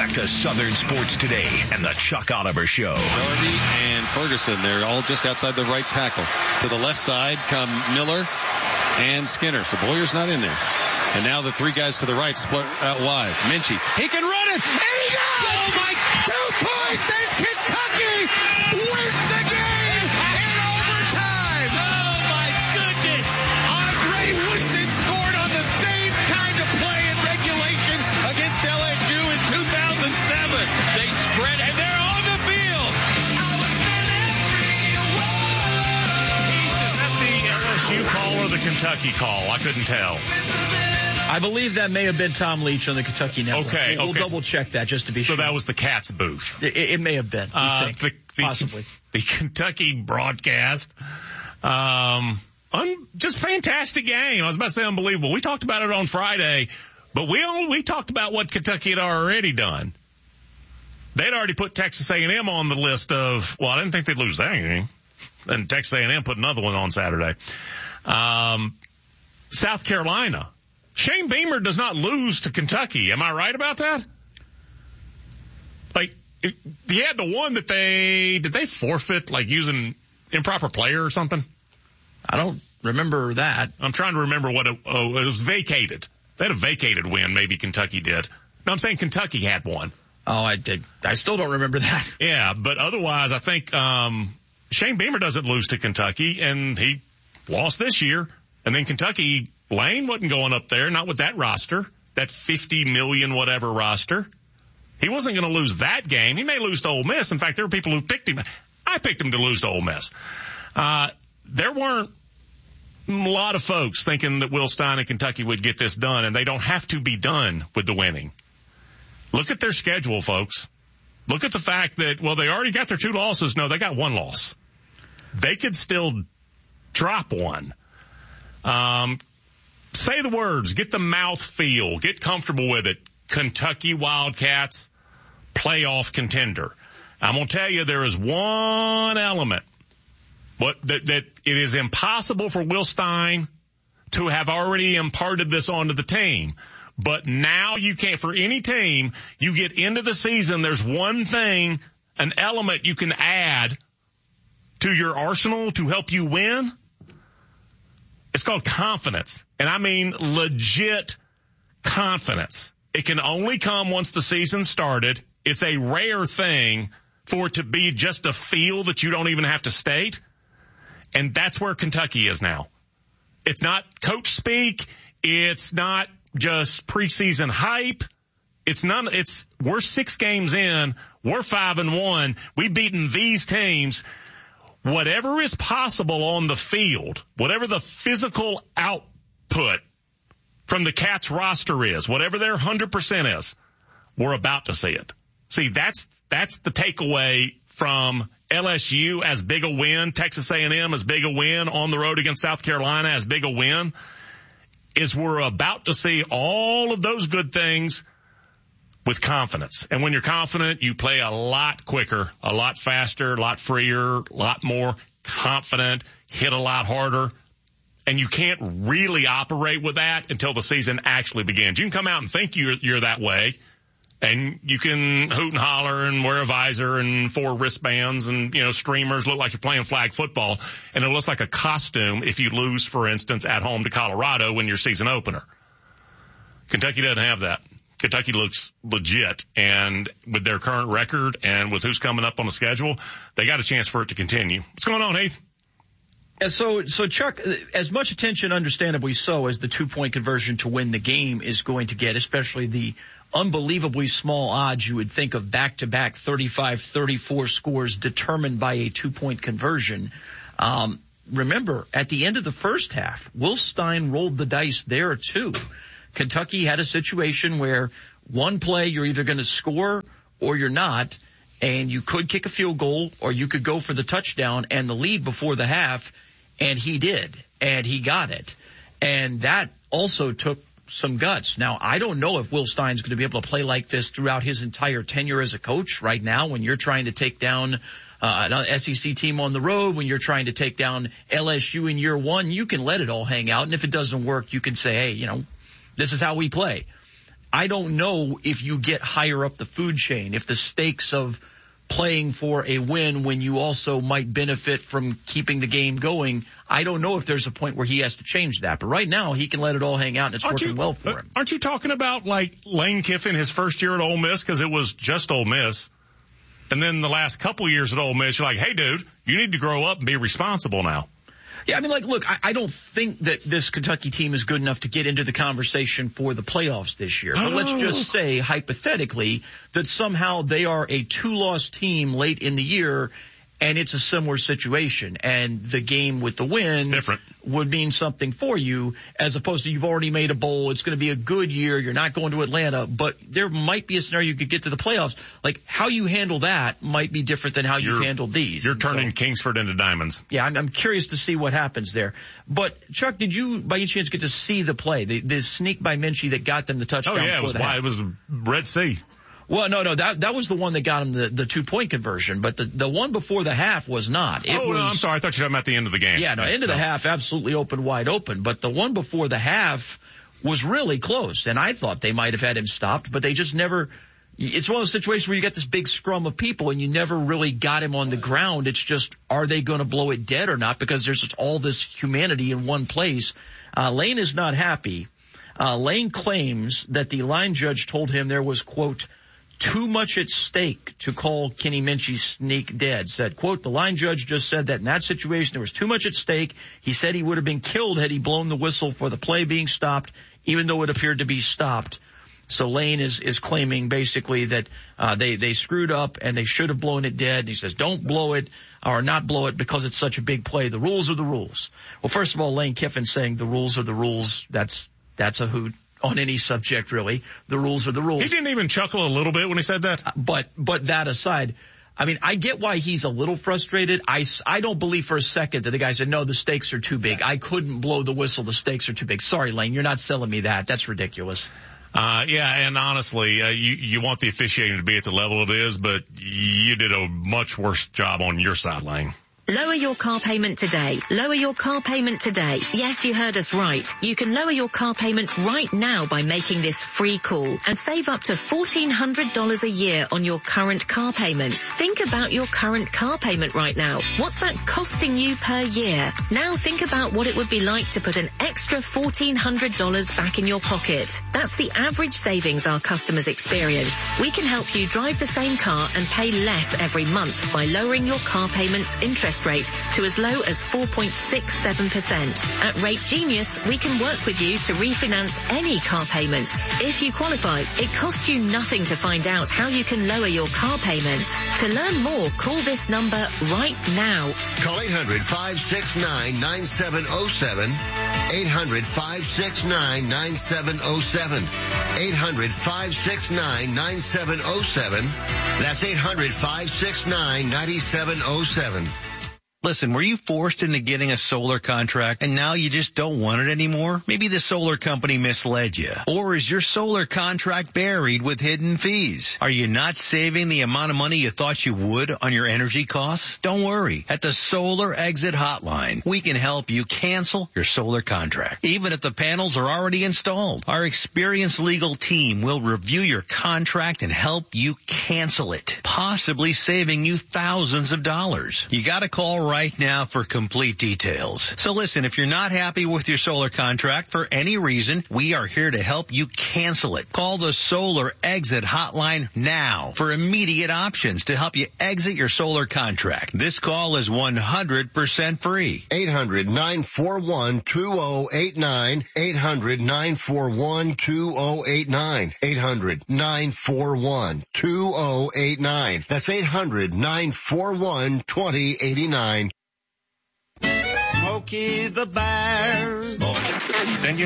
back to Southern Sports Today and the Chuck Oliver Show. Darby and Ferguson, they're all just outside the right tackle. To the left side come Miller and Skinner. So Boyer's not in there. And now the three guys to the right split out wide. Minchie, he can run it, and he does! Oh my, 2 points, and Kentucky wins the game in overtime! Oh my goodness! Andre Woodson scored on the same kind of play in regulation against LSU in 2007. They spread and they're on the field. Is that the LSU call or the Kentucky call? I couldn't tell. I believe that may have been Tom Leach on the Kentucky Network. Okay. We'll double check that just to be sure. So that was the Cats booth. It may have been. Possibly. The Kentucky broadcast. Just fantastic game. I was about to say unbelievable. We talked about it on Friday, but we talked about what Kentucky had already done. They'd already put Texas A&M on the list of, well, I didn't think they'd lose that game. And Texas A&M put another one on Saturday. South Carolina. Shane Beamer does not lose to Kentucky. Am I right about that? Like, he had the one that did they forfeit, like using improper player or something? I don't remember that. I'm trying to remember what it was vacated. They had a vacated win, maybe Kentucky did. No, I'm saying Kentucky had one. Oh, I did. I still don't remember that. Yeah, but otherwise, I think Shane Beamer doesn't lose to Kentucky, and he lost this year. And then Kentucky, Lane wasn't going up there, not with that roster, that 50 million whatever roster. He wasn't going to lose that game. He may lose to Ole Miss. In fact, there were people who picked him. I picked him to lose to Ole Miss. There weren't a lot of folks thinking that Will Stein and Kentucky would get this done, and they don't have to be done with the winning. Look at their schedule, folks. Look at the fact that, well, they already got their 2 losses. No, they got 1 loss. They could still drop one. Say the words, get the mouth feel, get comfortable with it. Kentucky Wildcats, playoff contender. I'm going to tell you there is one element that it is impossible for Will Stein to have already imparted this onto the team. But now you can't, for any team, you get into the season, there's one thing, an element you can add to your arsenal to help you win. It's called confidence. And I mean legit confidence. It can only come once the season started. It's a rare thing for it to be just a feel that you don't even have to state. And that's where Kentucky is now. It's not coach speak. It's not just preseason hype. We're 6 games in. We're 5-1. We've beaten these teams. Whatever is possible on the field, whatever the physical output from the Cats roster is, whatever their 100% is, we're about to see it. See, that's the takeaway from LSU as big a win, Texas A&M as big a win, on the road against South Carolina as big a win, is we're about to see all of those good things with confidence. And when you're confident, you play a lot quicker, a lot faster, a lot freer, a lot more confident, hit a lot harder. And you can't really operate with that until the season actually begins. You can come out and think you're that way, and you can hoot and holler and wear a visor and 4 wristbands and, streamers, look like you're playing flag football, and it looks like a costume if you lose, for instance, at home to Colorado in your season opener. Kentucky doesn't have that. Kentucky looks legit, and with their current record and with who's coming up on the schedule, they got a chance for it to continue. What's going on, Heath? Yeah, so Chuck, as much attention, understandably so, as the 2-point conversion to win the game is going to get, especially the unbelievably small odds you would think of back-to-back 35-34 scores determined by a 2-point conversion. Remember, at the end of the first half, Will Stein rolled the dice there too. Kentucky had a situation where one play you're either going to score or you're not, and you could kick a field goal or you could go for the touchdown and the lead before the half, and he did, and he got it. And that also took some guts. Now, I don't know if Will Stein's going to be able to play like this throughout his entire tenure as a coach. Right now, when you're trying to take down an SEC team on the road, when you're trying to take down LSU in year 1, you can let it all hang out. And if it doesn't work, you can say, hey, this is how we play. I don't know if you get higher up the food chain, if the stakes of playing for a win when you also might benefit from keeping the game going. I don't know if there's a point where he has to change that. But right now, he can let it all hang out, and it's working well for him. Aren't you talking about, like, Lane Kiffin, his first year at Ole Miss, because it was just Ole Miss? And then the last couple years at Ole Miss, you're like, hey, dude, you need to grow up and be responsible now. Yeah, I mean, like, look, I don't think that this Kentucky team is good enough to get into the conversation for the playoffs this year. But let's just say, hypothetically, that somehow they are a 2-loss team late in the year, and it's a similar situation, and the game with the win would mean something for you, as opposed to you've already made a bowl. It's going to be a good year. You're not going to Atlanta, but there might be a scenario you could get to the playoffs. Like, how you handle that might be different than how you've handled these. You're turning Kingsford into diamonds. Yeah, I'm curious to see what happens there. But, Chuck, did you, by any chance, get to see the play, the sneak by Minchie that got them the touchdown? Oh, yeah, it was Red Sea. Well, no, that was the one that got him the 2-point conversion, but the one before the half was not. No, I'm sorry. I thought you were talking about the end of the game. Yeah, no, end of the half, absolutely wide open, but the one before the half was really close, and I thought they might have had him stopped, but they just never. It's one of those situations where you got this big scrum of people and you never really got him on the ground. It's just, are they going to blow it dead or not? Because there's just all this humanity in one place. Lane is not happy. Lane claims that the line judge told him there was, quote, too much at stake to call Kenny Minchie's sneak dead. Said, quote, the line judge just said that in that situation there was too much at stake. He said he would have been killed had he blown the whistle for the play being stopped, even though it appeared to be stopped. So Lane is claiming basically that they screwed up and they should have blown it dead. And he says, don't blow it or not blow it because it's such a big play. The rules are the rules. Well, first of all, Lane Kiffin saying the rules are the rules. That's a hoot. On any subject, really. The rules are the rules. He didn't even chuckle a little bit when he said that. But that aside, I mean, I get why he's a little frustrated. I don't believe for a second that the guy said, no, the stakes are too big. I couldn't blow the whistle. The stakes are too big. Sorry, Lane, you're not selling me that. That's ridiculous. Yeah, and honestly, you want the officiating to be at the level it is, but you did a much worse job on your side, Lane. Lower your car payment today. Lower your car payment today. Yes, you heard us right. You can lower your car payment right now by making this free call and save up to $1,400 a year on your current car payments. Think about your current car payment right now. What's that costing you per year? Now think about what it would be like to put an extra $1,400 back in your pocket. That's the average savings our customers experience. We can help you drive the same car and pay less every month by lowering your car payment's interest rate to as low as 4.67%. At Rate Genius, we can work with you to refinance any car payment. If you qualify, it costs you nothing to find out how you can lower your car payment. To learn more, call this number right now. Call 800-569-9707. 800-569-9707. 800-569-9707. That's 800-569-9707. Listen, were you forced into getting a solar contract and now you just don't want it anymore? Maybe the solar company misled you. Or is your solar contract buried with hidden fees? Are you not saving the amount of money you thought you would on your energy costs? Don't worry. At the Solar Exit Hotline, we can help you cancel your solar contract, even if the panels are already installed. Our experienced legal team will review your contract and help you cancel it, possibly saving you thousands of dollars. You gotta call right now for complete details. So listen, if you're not happy with your solar contract for any reason, we are here to help you cancel it. Call the Solar Exit Hotline now for immediate options to help you exit your solar contract. This call is 100% free. 800-941-2089. 800-941-2089. 800-941-2089. That's 800-941-2089. Smokey the Bear. Then you